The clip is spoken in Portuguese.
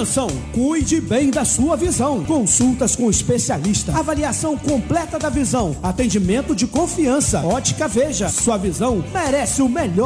Atenção, cuide bem da sua visão. Consultas com especialista, avaliação completa da visão, atendimento de confiança. Ótica Veja, sua visão merece o melhor.